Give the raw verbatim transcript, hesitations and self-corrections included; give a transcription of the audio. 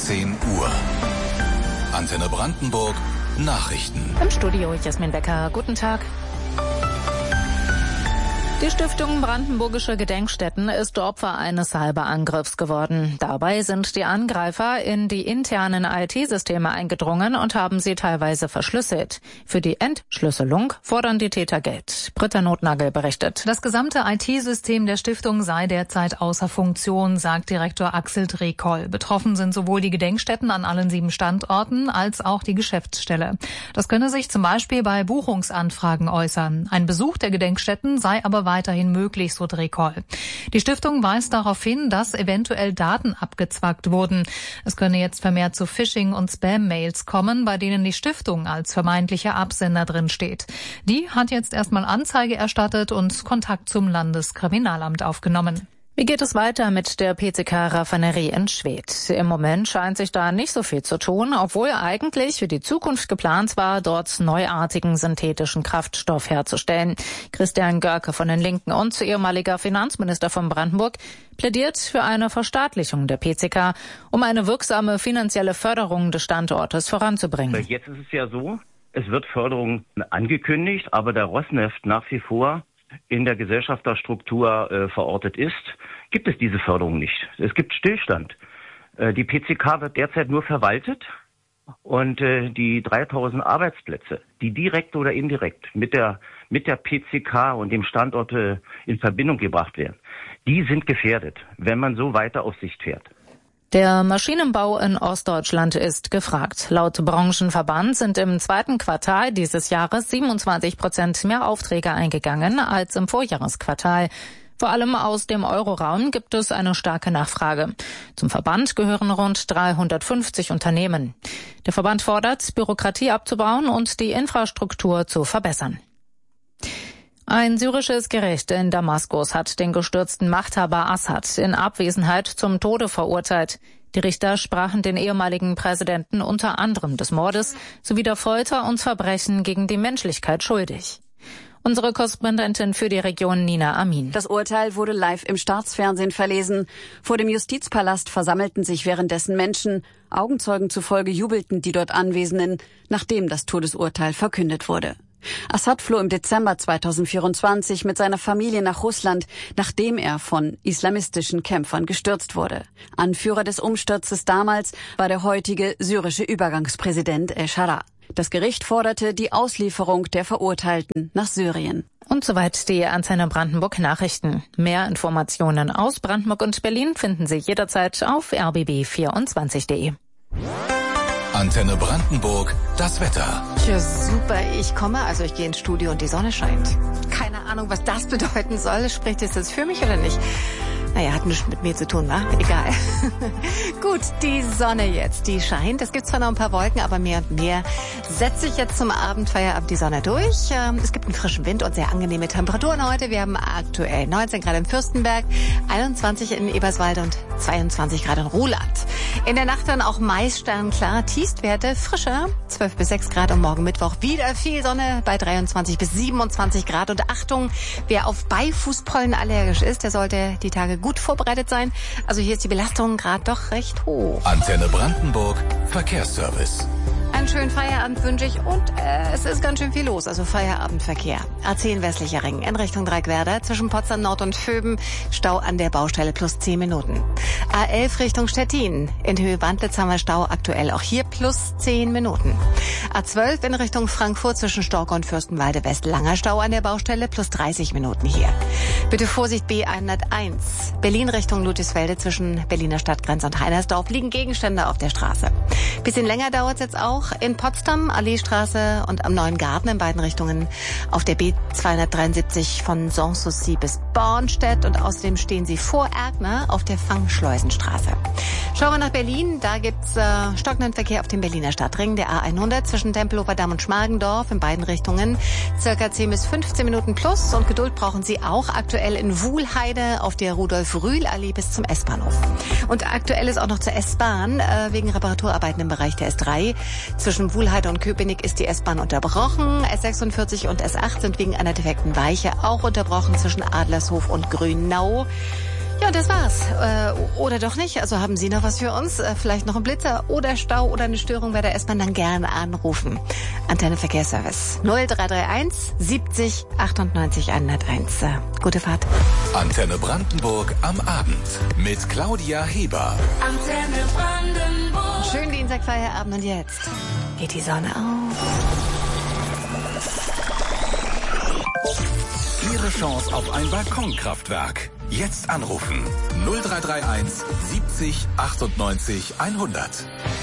zehn Uhr. Antenne Brandenburg Nachrichten. Im Studio Jasmin Becker. Guten Tag. Die Stiftung Brandenburgische Gedenkstätten ist Opfer eines Cyberangriffs geworden. Dabei sind die Angreifer in die internen I T-Systeme eingedrungen und haben sie teilweise verschlüsselt. Für die Entschlüsselung fordern die Täter Geld. Britta Notnagel berichtet. Das gesamte I T-System der Stiftung sei derzeit außer Funktion, sagt Direktor Axel Drehkoll. Betroffen sind sowohl die Gedenkstätten an allen sieben Standorten als auch die Geschäftsstelle. Das könne sich zum Beispiel bei Buchungsanfragen äußern. Ein Besuch der Gedenkstätten sei aber weiterhin möglich, so Drehkoll. Die Stiftung weist darauf hin, dass eventuell Daten abgezwackt wurden. Es könne jetzt vermehrt zu Phishing- und Spam-Mails kommen, bei denen die Stiftung als vermeintlicher Absender drin steht. Die hat jetzt erstmal Anzeige erstattet und Kontakt zum Landeskriminalamt aufgenommen. Wie geht es weiter mit der P C K-Raffinerie in Schwedt? Im Moment scheint sich da nicht so viel zu tun, obwohl eigentlich für die Zukunft geplant war, dort neuartigen synthetischen Kraftstoff herzustellen. Christian Görke von den Linken und ehemaliger Finanzminister von Brandenburg plädiert für eine Verstaatlichung der P C K, um eine wirksame finanzielle Förderung des Standortes voranzubringen. Jetzt ist es ja so, es wird Förderung angekündigt, aber der Rosneft nach wie vor in der Gesellschafterstruktur äh, verortet ist, gibt es diese Förderung nicht. Es gibt Stillstand. Äh, die P C K wird derzeit nur verwaltet und äh, die dreitausend Arbeitsplätze, die direkt oder indirekt mit der mit der P C K und dem Standort äh, in Verbindung gebracht werden, die sind gefährdet, wenn man so weiter auf Sicht fährt. Der Maschinenbau in Ostdeutschland ist gefragt. Laut Branchenverband sind im zweiten Quartal dieses Jahres siebenundzwanzig Prozent mehr Aufträge eingegangen als im Vorjahresquartal. Vor allem aus dem Euroraum gibt es eine starke Nachfrage. Zum Verband gehören rund dreihundertfünfzig Unternehmen. Der Verband fordert, Bürokratie abzubauen und die Infrastruktur zu verbessern. Ein syrisches Gericht in Damaskus hat den gestürzten Machthaber Assad in Abwesenheit zum Tode verurteilt. Die Richter sprachen den ehemaligen Präsidenten unter anderem des Mordes sowie der Folter und Verbrechen gegen die Menschlichkeit schuldig. Unsere Korrespondentin für die Region Nina Amin. Das Urteil wurde live im Staatsfernsehen verlesen. Vor dem Justizpalast versammelten sich währenddessen Menschen. Augenzeugen zufolge jubelten die dort Anwesenden, nachdem das Todesurteil verkündet wurde. Assad floh im Dezember zweitausendvierundzwanzig mit seiner Familie nach Russland, nachdem er von islamistischen Kämpfern gestürzt wurde. Anführer des Umsturzes damals war der heutige syrische Übergangspräsident El-Shara. Das Gericht forderte die Auslieferung der Verurteilten nach Syrien. Und soweit die Antenne Brandenburg Nachrichten. Mehr Informationen aus Brandenburg und Berlin finden Sie jederzeit auf r b b vierundzwanzig punkt de. Antenne Brandenburg, das Wetter. Ja, super. Ich komme, also ich gehe ins Studio und die Sonne scheint. Keine Ahnung, was das bedeuten soll. Spricht es jetzt für mich oder nicht? Naja, hat nichts mit mir zu tun, wa? Egal. Gut, die Sonne jetzt, die scheint. Es gibt zwar noch ein paar Wolken, aber mehr und mehr setzt sich jetzt zum Abendfeierabend die Sonne durch. Es gibt einen frischen Wind und sehr angenehme Temperaturen heute. Wir haben aktuell neunzehn Grad im Fürstenberg, einundzwanzig in Eberswalde und zweiundzwanzig Grad in Ruhland. In der Nacht dann auch meist sternklar, Tiefstwerte frischer, zwölf bis sechs Grad und morgen Mittwoch wieder viel Sonne bei dreiundzwanzig bis siebenundzwanzig Grad. Und Achtung, wer auf Beifußpollen allergisch ist, der sollte die Tage gut vorbereitet sein. Also hier ist die Belastung gerade doch recht hoch. Antenne Brandenburg, Verkehrsservice. Einen schönen Feierabend wünsche ich und äh, es ist ganz schön viel los, also Feierabendverkehr. A zehn westlicher Ring in Richtung Dreieckwerder zwischen Potsdam Nord und Vöben, Stau an der Baustelle plus zehn Minuten. A elf Richtung Stettin, in Höhe Bandlitz haben wir Stau aktuell auch hier plus zehn Minuten. A zwölf in Richtung Frankfurt zwischen Storke und Fürstenwalde West, langer Stau an der Baustelle plus dreißig Minuten hier. Bitte Vorsicht B hunderteins, Berlin Richtung Ludwigsfelde zwischen Berliner Stadtgrenze und Heinersdorf liegen Gegenstände auf der Straße. Bisschen länger dauert es jetzt auch in Potsdam, Alleestraße und am Neuen Garten in beiden Richtungen auf der B zweihundertdreiundsiebzig von Sanssouci bis Bornstedt und außerdem stehen Sie vor Erkner auf der Fangschleusenstraße. Schauen wir nach Berlin, da gibt's äh, stockenden Verkehr auf dem Berliner Stadtring, der A hundert zwischen Tempelhofer Damm und Schmargendorf in beiden Richtungen, circa zehn bis fünfzehn Minuten plus und Geduld brauchen Sie auch aktuell in Wuhlheide auf der Rudolf-Rühl-Allee bis zum S-Bahnhof. Und aktuell ist auch noch zur S-Bahn, äh, wegen Reparaturarbeiten im Bereich der S drei. Zwischen Wuhlheide und Köpenick ist die S-Bahn unterbrochen. S sechsundvierzig und S acht sind wegen einer defekten Weiche auch unterbrochen zwischen Adlershof und Grünau. Ja, das war's. Äh, oder doch nicht? Also haben Sie noch was für uns? Äh, vielleicht noch ein Blitzer oder Stau oder eine Störung bei der S-Bahn? Dann gerne anrufen. Antenne Verkehrsservice null drei drei eins siebzig achtundneunzig hunderteins. Äh, gute Fahrt. Antenne Brandenburg am Abend mit Claudia Heber. Antenne Brandenburg. Schönen Dienstag, Feierabend und jetzt geht die Sonne auf. Ihre Chance auf ein Balkonkraftwerk. Jetzt anrufen null drei drei eins siebzig achtundneunzig hundert.